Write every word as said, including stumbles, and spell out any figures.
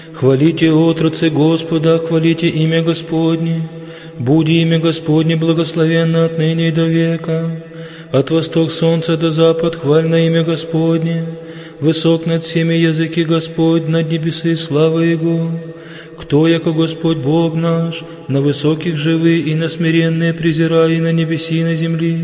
Хвалите отрацы Господа, хвалите имя Господне. Буди имя Господне благословенно отныне и до века. От восток солнца до запад хваль на имя Господне. Высок над всеми языки Господь, над небесы слава Его. Кто, яко Господь Бог наш, на высоких живы и на смиренные презирая, и на небеси и на земли?